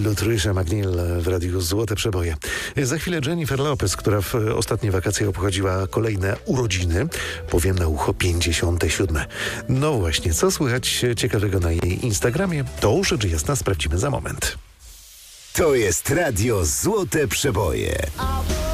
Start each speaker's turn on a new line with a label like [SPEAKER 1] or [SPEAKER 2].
[SPEAKER 1] Lutricia McNeil w radiu Złote Przeboje. Za chwilę Jennifer Lopez, która w ostatnie wakacje obchodziła kolejne urodziny. Powiem na ucho 57. No właśnie, co słychać ciekawego na jej Instagramie? To rzecz jasna sprawdzimy za moment.
[SPEAKER 2] To jest radio Złote Przeboje.